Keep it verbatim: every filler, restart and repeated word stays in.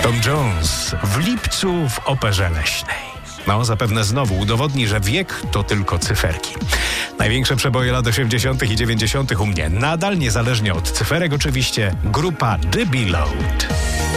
Tom Jones w lipcu w Operze Leśnej. No, zapewne znowu udowodni, że wiek to tylko cyferki. Największe przeboje lat osiemdziesiątych i dziewięćdziesiątych u mnie nadal, niezależnie od cyferek oczywiście, grupa The Below.